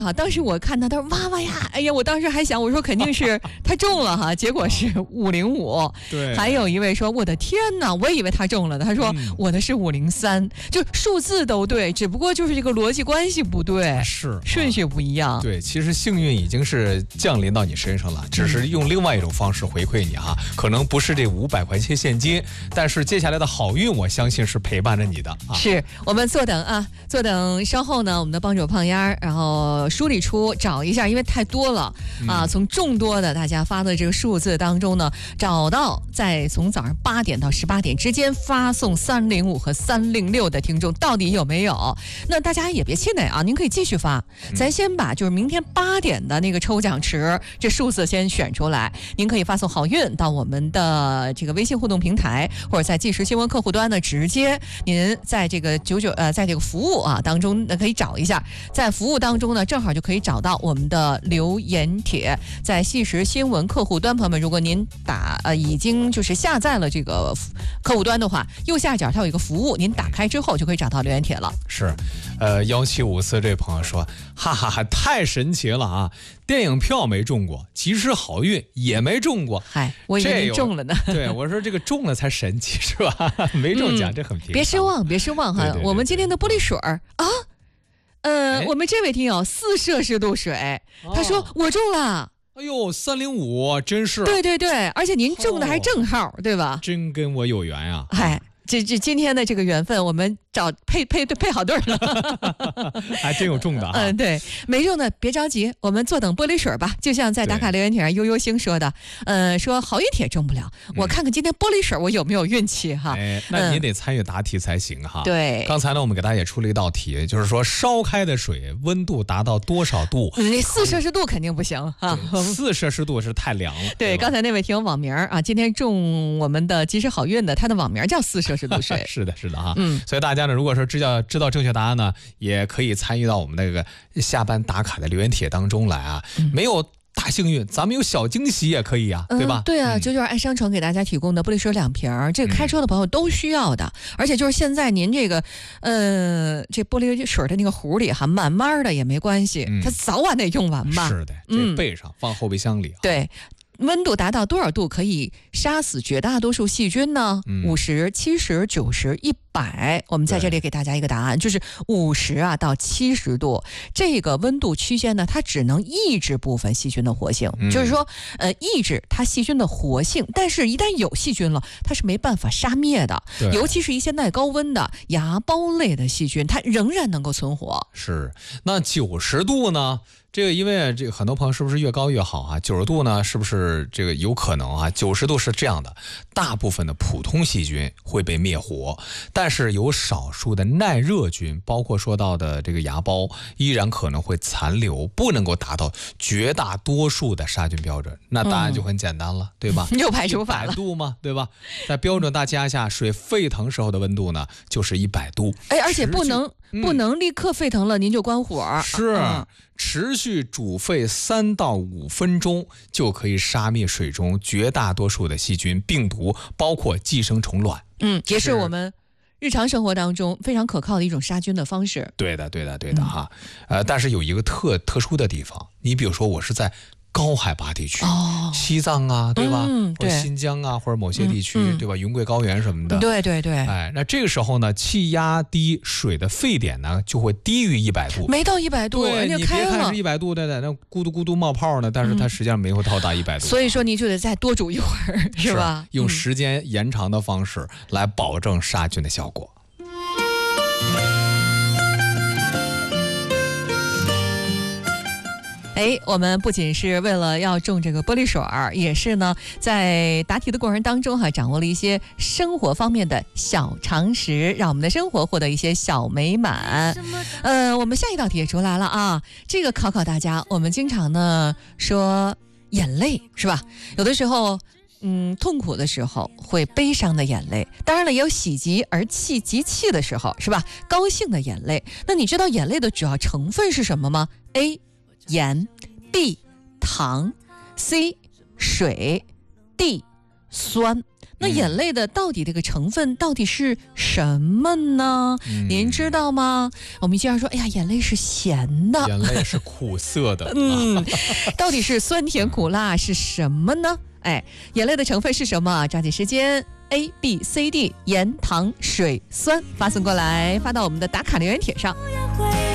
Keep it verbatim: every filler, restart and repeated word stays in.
啊，当时我看到他说哇哇呀，哎呀，我当时还想，我说肯定是他中了哈，结果是五零五。 对， 还有一位说我的天哪，我以为他中了的，他说、嗯、我的是五零三，就数字都对，只不过就是这个逻辑关系不对， 是顺序不一样。 对，其实幸运已经是降临到你身上了，只是用另外一种方式回馈你哈，可能不是这五百块钱现金，但是接下来的好运，我相信是陪伴着你的啊。 是我们坐等啊，坐等稍后呢，我们的帮手胖丫，然后梳理出找一下，因为太多了啊，从众多的大家发的这个数字当中呢，找到在从早上八点到十八点之间发送三零五和三零六的听众到底有没有？那大家也别气馁啊，您可以继续发，咱先把就是明天八点的那个抽奖池这数字先选出来，您可以发送好运到我们的这个微信互动平台，或者在即时新闻客户端呢，直接您在这个九九呃在这个服务啊当中呢可以找一下，在服务当中呢正好就可以找到我们的留言帖，在即时新闻客户端，朋友们，如果您打呃已经就是下载了这个客户端的话，右下角它有一个服务，您打开之后就可以找到留言帖了。 是，呃，幺七五四这位朋友说，哈哈哈，太神奇了啊！电影票没中过，即时好运也没中过。 嗨，我以为你中了呢。 对，我说这个中了才神奇是吧？没中奖、嗯、这很平常。 别失望，别失望哈！对对对对，我们今天的玻璃水儿啊。呃，我们这位听友四摄氏度水，他说我中了。 哎呦，三零五真是。 对对对，而且您中的还正好，哦、对吧？ 真跟我有缘呀！ 嗨，这这今天的这个缘分，我们找配配配好对了， 还真有中的啊！ 嗯，对，没中的别着急，我们坐等玻璃水吧。就像在打卡留言帖上悠悠星说的，呃，说好运帖中不了，我看看今天玻璃水我有没有运气哈。 哎，那你得参与答题才行哈。 对， 刚才呢，我们给大家也出了一道题，就是说烧开的水温度达到多少度？ 嗯，四摄氏度肯定不行啊， 四摄氏度是太凉了。 对，刚才那位听友网名啊，今天中我们的及时好运的，他的网名叫四摄氏度水。 是的，是的哈。 嗯， 所以大家呢，如果说知道知道正确答案呢，也可以参与到我们那个下班打卡的留言帖当中来啊。嗯、没有大幸运，咱们有小惊喜也可以啊， 嗯、 对吧？ 对啊，这、嗯、就是爱商城给大家提供的玻璃水两瓶，这个开车的朋友都需要的。嗯、而且就是现在您这个，呃，这玻璃水的那个壶里哈，慢慢的也没关系，嗯、它早晚得用完吧？ 是的，这备上、嗯、放后备箱里、啊。 对。温度达到多少度可以杀死绝大多数细菌呢？五十、七十、九十、一百。我们在这里给大家一个答案，就是五十啊到七十度这个温度区间呢，它只能抑制部分细菌的活性，嗯、就是说，呃，抑制它细菌的活性。但是，一旦有细菌了，它是没办法杀灭的。尤其是一些耐高温的芽孢类的细菌，它仍然能够存活。 是，那九十度呢？这个因为这个很多朋友是不是越高越好啊？九十度呢，是不是这个有可能啊？九十度是这样的，大部分的普通细菌会被灭活，但是有少数的耐热菌，包括说到的这个芽孢，依然可能会残留，不能够达到绝大多数的杀菌标准。那答案就很简单了，嗯、对吧？ 又排除法了， 一百度嘛，对吧？在标准大气压下，水沸腾时候的温度呢，就是一百度。 哎，而且不能。不能立刻沸腾了，您就关火。 是，嗯、持续煮沸三到五分钟就可以杀灭水中绝大多数的细菌、病毒，包括寄生虫卵。 嗯，也是我们日常生活当中非常可靠的一种杀菌的方式。 对的，对的，对的哈。嗯、呃，但是有一个特特殊的地方，你比如说我是在高海拔地区，哦、西藏啊，对吧？ 嗯、对， 或者新疆啊，或者某些地区， 嗯嗯、 对吧？云贵高原什么的。 对对对。 哎，那这个时候呢，气压低，水的沸点呢就会低于一百度， 没到一百度， 对， 你别看是一百度的，那咕嘟咕嘟冒泡呢，但是它实际上没有到达一百度。 嗯、所以说你就得再多煮一会儿，是吧？ 是用时间延长的方式来保证杀菌的效果。 哎，我们不仅是为了要中这个玻璃水儿，也是呢，在答题的过程当中哈、啊，掌握了一些生活方面的小常识，让我们的生活获得一些小美满。呃，我们下一道题也出来了啊，这个考考大家。我们经常呢说眼泪是吧？有的时候，嗯，痛苦的时候会悲伤的眼泪，当然了，也有喜极而泣极泣的时候，是吧？高兴的眼泪。那你知道眼泪的主要成分是什么吗 ？A盐 B 糖 C 水 D 酸。 那眼泪的到底这个成分到底是什么呢？ 嗯、 您知道吗？我们经常说，哎呀，眼泪是咸的， 眼泪是苦涩的。 嗯，到底是酸甜苦辣是什么呢？哎，眼泪的成分是什么？抓紧时间 ，A B C D， 盐、糖、水、酸，发送过来，发到我们的打卡留言帖上。